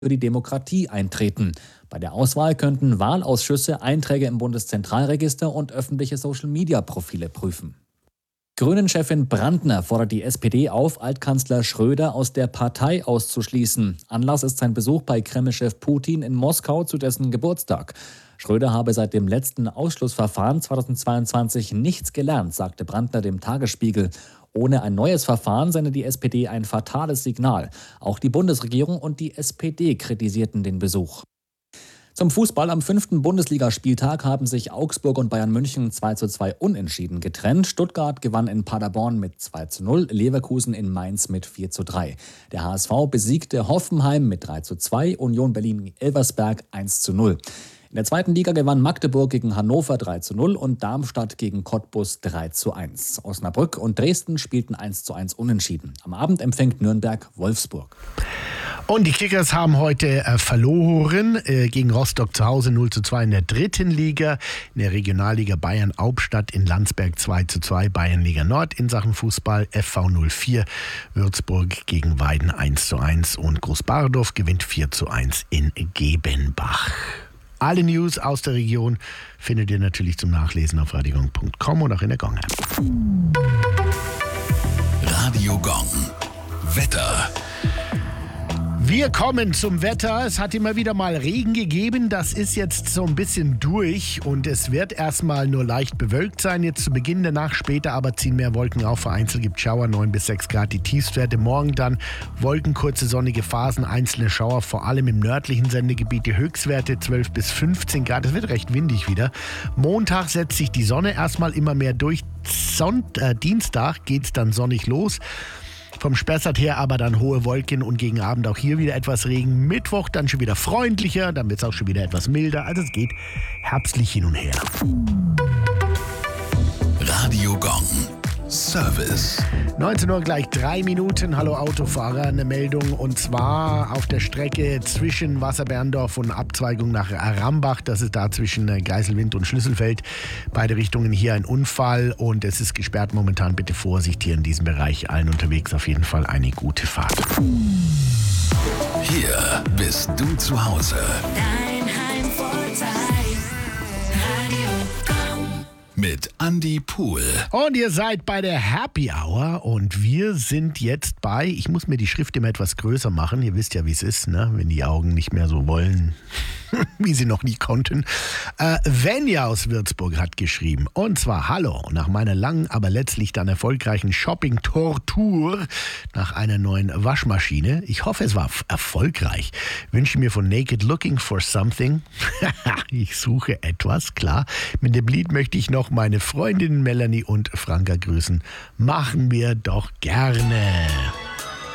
für die Demokratie eintreten. Bei der Auswahl könnten Wahlausschüsse Einträge im Bundeszentralregister und öffentliche Social-Media-Profile prüfen. Grünen-Chefin Brandner fordert die SPD auf, Altkanzler Schröder aus der Partei auszuschließen. Anlass ist sein Besuch bei Kreml-Chef Putin in Moskau zu dessen Geburtstag. Schröder habe seit dem letzten Ausschlussverfahren 2022 nichts gelernt, sagte Brandner dem Tagesspiegel. Ohne ein neues Verfahren sende die SPD ein fatales Signal. Auch die Bundesregierung und die SPD kritisierten den Besuch. Zum Fußball am 5. Bundesligaspieltag haben sich Augsburg und Bayern München 2:2 unentschieden getrennt. Stuttgart gewann in Paderborn mit 2:0, Leverkusen in Mainz mit 4:3. Der HSV besiegte Hoffenheim mit 3:2, Union Berlin-Elversberg 1:0. In der zweiten Liga gewann Magdeburg gegen Hannover 3:0 und Darmstadt gegen Cottbus 3:1. Osnabrück und Dresden spielten 1:1 unentschieden. Am Abend empfängt Nürnberg Wolfsburg. Und die Kickers haben heute verloren gegen Rostock zu Hause 0:2 in der dritten Liga. In der Regionalliga Bayern Hauptstadt in Landsberg 2:2, Bayernliga Nord in Sachen Fußball. FV 04 Würzburg gegen Weiden 1:1 und Großbardorf gewinnt 4:1 in Gebenbach. Alle News aus der Region findet ihr natürlich zum Nachlesen auf radiogong.com und auch in der Gong-App. Radio Gong. Wetter. Wir kommen zum Wetter. Es hat immer wieder mal Regen gegeben. Das ist jetzt so ein bisschen durch und es wird erstmal nur leicht bewölkt sein. Jetzt zu Beginn der Nacht, später aber ziehen mehr Wolken auf. Vereinzelt gibt Schauer, 9 bis 6 Grad die Tiefstwerte. Morgen dann Wolken, kurze sonnige Phasen, einzelne Schauer, vor allem im nördlichen Sendegebiet. Die Höchstwerte 12 bis 15 Grad. Es wird recht windig wieder. Montag setzt sich die Sonne erstmal immer mehr durch. Dienstag geht es dann sonnig los. Vom Spessart her aber dann hohe Wolken und gegen Abend auch hier wieder etwas Regen. Mittwoch dann schon wieder freundlicher, dann wird es auch schon wieder etwas milder. Also es geht herbstlich hin und her. Radio Gong. Service. 19 Uhr gleich 3 Minuten. Hallo Autofahrer, eine Meldung und zwar auf der Strecke zwischen Wasserberndorf und Abzweigung nach Rambach. Das ist da zwischen Geiselwind und Schlüsselfeld. Beide Richtungen hier ein Unfall und es ist gesperrt momentan. Bitte Vorsicht hier in diesem Bereich. Allen unterwegs auf jeden Fall eine gute Fahrt. Hier bist du zu Hause. Dein Heimvorteil. Radio Gong. Mit Andi Pool. Und ihr seid bei der Happy Hour und wir sind jetzt bei, ich muss mir die Schrift immer etwas größer machen, ihr wisst ja, wie es ist, ne? Wenn die Augen nicht mehr so wollen, wie sie noch nie konnten. Venja aus Würzburg hat geschrieben, und zwar: Hallo, nach meiner langen, aber letztlich dann erfolgreichen Shopping-Tortur nach einer neuen Waschmaschine, ich hoffe, es war erfolgreich, wünsche mir von Naked Looking for Something, ich suche etwas, klar, mit dem Lied möchte ich noch meine Freundinnen Melanie und Franka grüßen. Machen wir doch gerne.